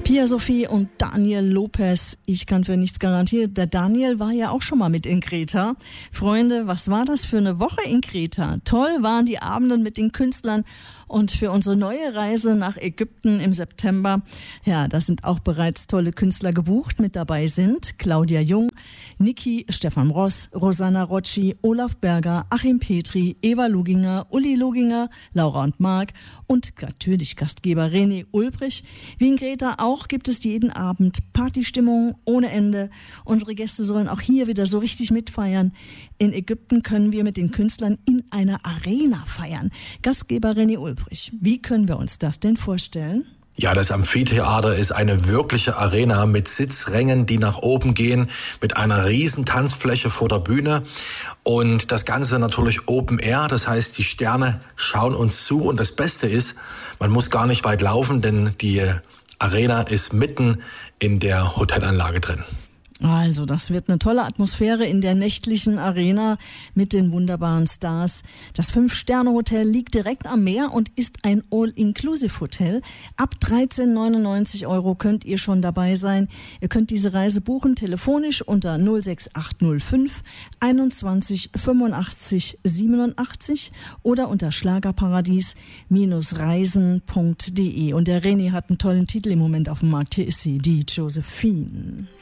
Pia Sophie und Daniel Lopez. Ich kann für nichts garantieren. Der Daniel war ja auch schon mal mit in Kreta. Freunde, was war das für eine Woche in Kreta? Toll waren die Abende mit den Künstlern. Und für unsere neue Reise nach Ägypten im September, ja, da sind auch bereits tolle Künstler gebucht. Mit dabei sind Claudia Jung, Niki, Stefan Ross, Rosanna Rocci, Olaf Berger, Achim Petri, Eva Luginger, Uli Luginger, Laura und Marc und natürlich Gastgeber René Ulbrich. Wie in Kreta auch gibt es jeden Abend Partystimmung ohne Ende. Unsere Gäste sollen auch hier wieder so richtig mitfeiern. In Ägypten können wir mit den Künstlern in einer Arena feiern. Gastgeber René Ulbrich, wie können wir uns das denn vorstellen? Ja, das Amphitheater ist eine wirkliche Arena mit Sitzrängen, die nach oben gehen, mit einer riesen Tanzfläche vor der Bühne und das Ganze natürlich Open Air, das heißt, die Sterne schauen uns zu und das Beste ist, man muss gar nicht weit laufen, denn die Arena ist mitten in der Hotelanlage drin. Also, das wird eine tolle Atmosphäre in der nächtlichen Arena mit den wunderbaren Stars. Das 5-Sterne-Hotel liegt direkt am Meer und ist ein All-Inclusive-Hotel. Ab 13,99 € könnt ihr schon dabei sein. Ihr könnt diese Reise buchen telefonisch unter 06805 21 85 87 oder unter schlagerparadies-reisen.de. Und der René hat einen tollen Titel im Moment auf dem Markt. Hier ist sie, die Josephine.